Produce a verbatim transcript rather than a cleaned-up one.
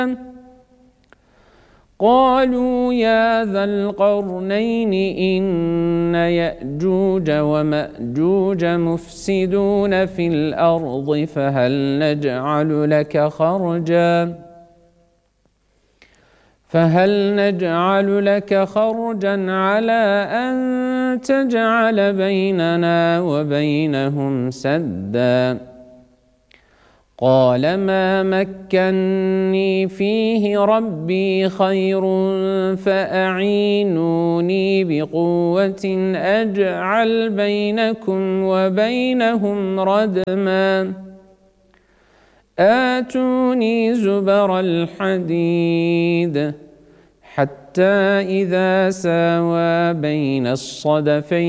قالوا يا ذا القرنين إن يأجوج ومأجوج مفسدون في الأرض فهل نجعل لك خرجا فهل نجعل لك خرجا على أن تجعل بيننا وبينهم سدا قال ما مكني فيه ربي خير فأعينوني بقوة أجعل بينكم وبينهم ردما آتوني زبر الحديد حتى إذا ساوى بين الصدفين